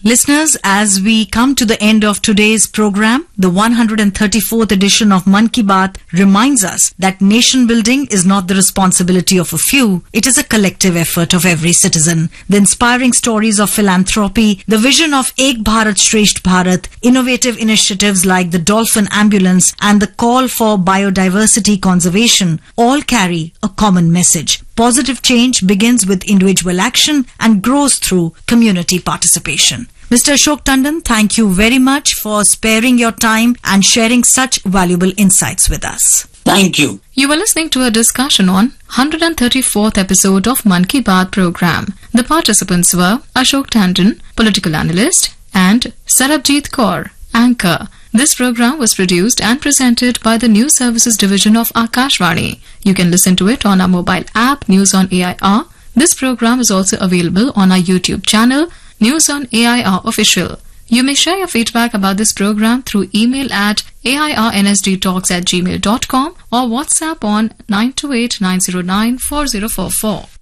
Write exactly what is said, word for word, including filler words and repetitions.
Listeners, as we come to the end of today's program, the one hundred thirty-fourth edition of Mann Ki Baat reminds us that nation building is not the responsibility of a few, it is a collective effort of every citizen. The inspiring stories of philanthropy, the vision of Ek Bharat Shresht Bharat, innovative initiatives like the Dolphin Ambulance and the call for biodiversity conservation all carry a common message. Positive change begins with individual action and grows through community participation. Mister Ashok Tandon, thank you very much for sparing your time and sharing such valuable insights with us. Thank you. You were listening to a discussion on one hundred thirty-fourth episode of Mann Ki Baat program. The participants were Ashok Tandon, political analyst, and Sarabjit Kaur, anchor. This program was produced and presented by the News Services Division of Akashvani. You can listen to it on our mobile app, News on A I R. This program is also available on our YouTube channel, News on A I R Official. You may share your feedback about this program through email at a i r n s d talks at gmail dot com or WhatsApp on nine two eight nine zero nine four zero four four.